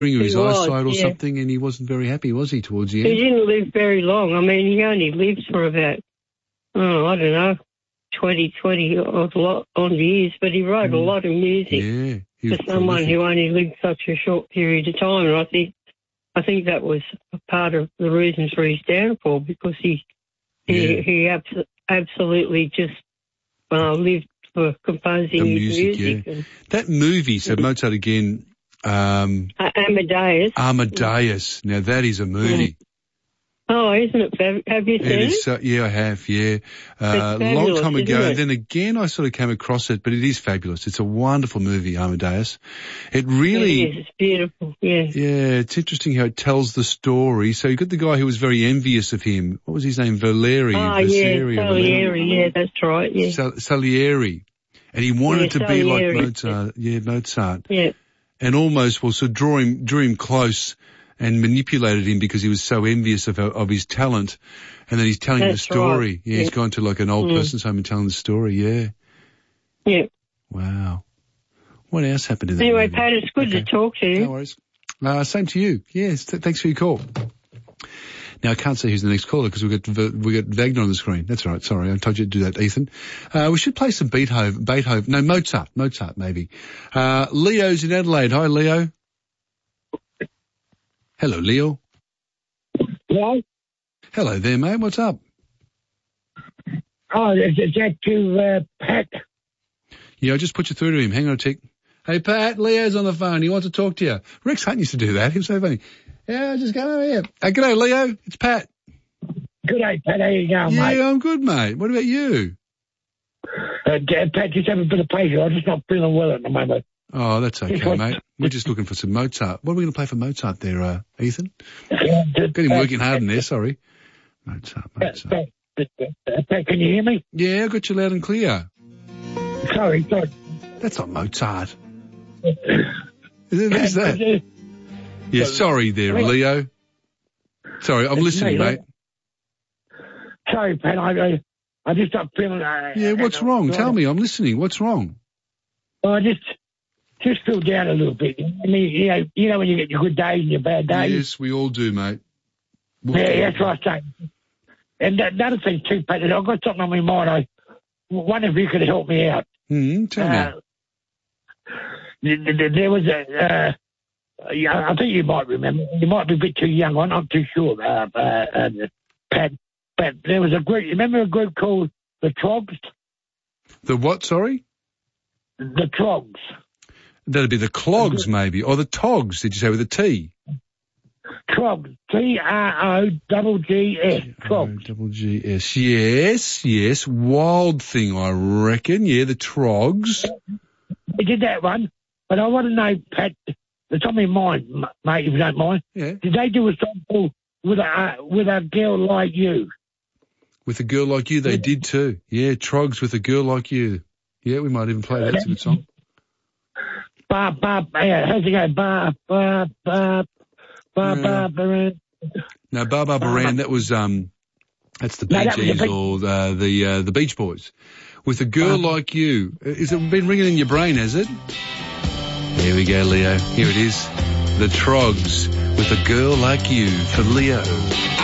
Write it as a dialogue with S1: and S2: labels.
S1: of his eyesight or
S2: yeah.
S1: something, and he wasn't very happy, was he, towards the
S2: He
S1: end?
S2: didn't live very long. I mean, he only lived for about, I don't know, 20 odd years, but he wrote a lot of music
S1: Yeah. He was
S2: for someone
S1: prolific.
S2: who only lived such a short period of time. And I think that was a part of the reasons for his downfall, because he absolutely just lived for composing
S1: The
S2: his music.
S1: yeah. That movie, so Mozart again,
S2: Amadeus.
S1: Amadeus. Now that is a movie.
S2: Oh, isn't it? Have you seen it?
S1: Is, yeah, I have, yeah. A long time ago, and then again I sort of came across it, but it is fabulous. It's a wonderful movie, Amadeus. It really...
S2: It is. It's beautiful, yeah.
S1: Yeah, it's interesting how it tells the story. So you got the guy who was very envious of him. What was his name? Salieri,
S2: yeah, that's right, yeah.
S1: Salieri. And he wanted to be like Mozart. Yeah, Mozart.
S2: Yeah.
S1: And almost, so drew him close and manipulated him because he was so envious of his talent. And then he's telling the story. Right. Yeah, he's gone to like an old person's home and telling the story, yeah.
S2: Yeah.
S1: Wow. What else happened in that
S2: Anyway,
S1: movie?
S2: Pat, it's good to talk to you.
S1: No worries. Same to you. Yes, thanks for your call. Now, I can't say who's the next caller because we got Wagner on the screen. That's all right. Sorry, I told you to do that, Ethan. We should play some Beethoven. No, Mozart maybe. Leo's in Adelaide. Hi, Leo. Hello, Leo.
S3: Hello?
S1: Hello there, mate. What's up?
S3: Oh, is that to Pat?
S1: Yeah, I just put you through to him. Hang on a tick. Hey, Pat, Leo's on the phone. He wants to talk to you. Rex Hunt used to do that. He was so funny. Yeah, just go over here. Hey, g'day, Leo. It's Pat.
S3: G'day, Pat. How you going, mate?
S1: Yeah, I'm good, mate. What about you?
S3: Pat, just have a bit of patience. I'm just not feeling well at the moment.
S1: Oh, that's okay, mate. We're just looking for some Mozart. What are we going to play for Mozart there, Ethan? Got him working hard in there, sorry. Mozart.
S3: Pat, can you hear me?
S1: Yeah, I got you loud and clear.
S3: Sorry.
S1: That's not Mozart. Is that? Yeah, sorry there, Leo. Sorry, I'm listening, mate.
S3: Sorry, Pat, I just stopped feeling...
S1: yeah, what's wrong? Tell me, I'm listening. What's wrong?
S3: Well, I just feel down a little bit. I mean, you know when you get your good days and your bad days?
S1: Yes, we all do, mate.
S3: That's what I say. And the other thing too, Pat, I've got something on my mind. I wonder if you could help me out.
S1: Tell me.
S3: There was I think you might remember. You might be a bit too young. I'm not too sure. Pat, but there was a group. You remember a group called the Trogs?
S1: The what? Sorry.
S3: The Trogs.
S1: That'd be the Clogs, maybe, or the Togs. Did you say with a T?
S3: Trogs. T-R-O-G-G-S. Trogs.
S1: G-S. Yes. Wild thing, I reckon. Yeah, the Trogs.
S3: They did that one, but I want to know, Pat. It's on my mind, mate. If you don't mind.
S1: Yeah.
S3: Did they do a song called "With a Girl Like You"?
S1: With a girl like you, they did too. Yeah, Trogs with a girl like you. Yeah, we might even play that. It's a good song.
S3: How's it go? Baran.
S1: No, Baba Baran, that was, that's the Bee Gees or the Beach Boys. With a girl like you. Has it been ringing in your brain, has it? There we go, Leo. Here it is. The Trogs with a girl like you for Leo.